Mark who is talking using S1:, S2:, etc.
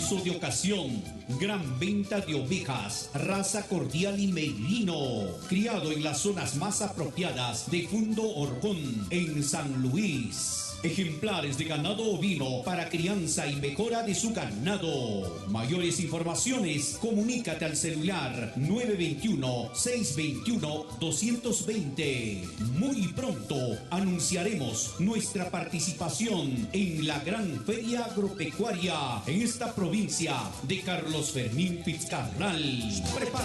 S1: uso de ocasión. Gran venta de ovejas, raza cordial y merino, criado en las zonas más apropiadas de Fundo Orcón, en San Luis. Ejemplares de ganado ovino para crianza y mejora de su ganado. Mayores informaciones, comunícate al celular 921-621-220. Muy pronto anunciaremos nuestra participación en la gran feria agropecuaria en esta provincia de Carlos Fermín Fitzcarral. Prepara